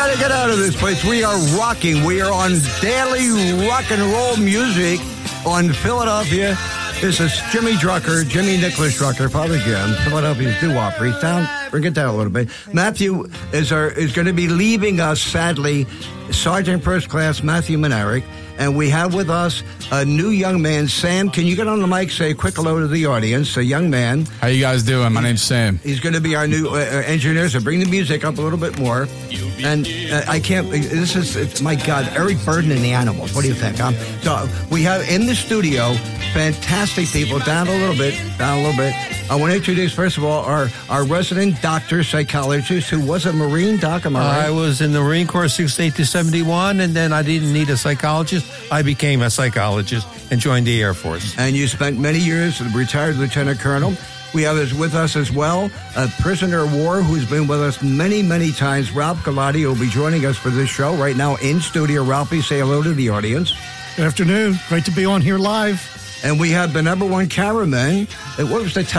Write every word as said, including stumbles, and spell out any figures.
got to get out of this place. We are rocking. We are on daily rock and roll music on Philadelphia. This is Jimmy Drucker, Jimmy Nicholas Drucker, Father Jim, Philadelphia's doo-wop priest. Down, bring it down a little bit. Matthew is our is going to be leaving us, sadly, Sergeant First Class Matthew Manerick. And we have with us a new young man, Sam. Can you get on the mic, say a quick hello to the audience? A young man. How you guys doing? My name's Sam. He's going to be our new uh, engineer, so bring the music up a little bit more. And uh, I can't, this is, it's, my God, Eric Burden and the Animals. What do you think? Um, so we have in the studio fantastic people. Down a little bit, down a little bit. I want to introduce, first of all, our, our resident doctor, psychologist, who was a Marine. Doc, am I right? I was in the Marine Corps sixty-eight to seventy-one, and then I didn't need a psychologist. I became a psychologist and joined the Air Force. And you spent many years as a retired lieutenant colonel. We have with us as well a prisoner of war who's been with us many, many times, Ralph Galati, will be joining us for this show right now in studio. Ralphie, say hello to the audience. Good afternoon. Great to be on here live. And we have the number one cameraman. What was the